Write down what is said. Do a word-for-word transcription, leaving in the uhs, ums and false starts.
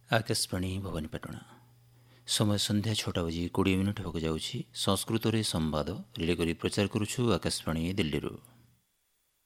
ଆକାଶବାଣୀ ଭବାନୀପାଟଣା। ସମୟ ସନ୍ଧ୍ୟା ଛଅଟା ବାଜି କୋଡ଼ିଏ ମିନିଟ୍ ହେବାକୁ ଯାଉଛି। ସଂସ୍କୃତରେ ସମ୍ବାଦ ରିଲେ କରି ପ୍ରଚାର କରୁଛୁ ଆକାଶବାଣୀ ଦିଲ୍ଲୀରୁ।